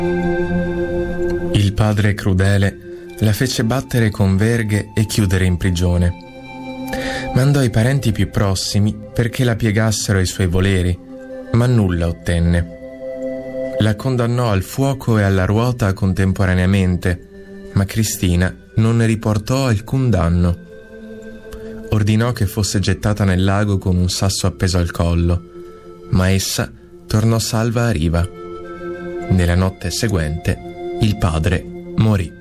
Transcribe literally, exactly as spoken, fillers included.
Il padre crudele la fece battere con verghe e chiudere in prigione. Mandò i parenti più prossimi perché la piegassero ai suoi voleri, ma nulla ottenne. La condannò al fuoco e alla ruota contemporaneamente, ma Cristina non ne riportò alcun danno. Ordinò che fosse gettata nel lago con un sasso appeso al collo, ma essa tornò salva a riva. Nella notte seguente il padre morì.